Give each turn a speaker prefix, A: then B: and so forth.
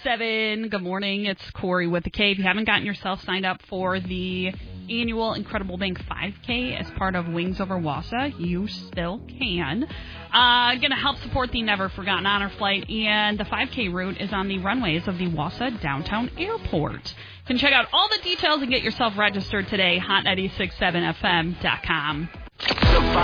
A: 96.7. Good morning. It's Corey with the K. If you haven't gotten yourself signed up for the annual Incredible Bank 5K as part of Wings Over Wausau, you still can. Going to help support the Never Forgotten Honor Flight, and the 5K route is on the runways of the Wausau Downtown Airport. You can check out all the details and get yourself registered today, hot967fm.com.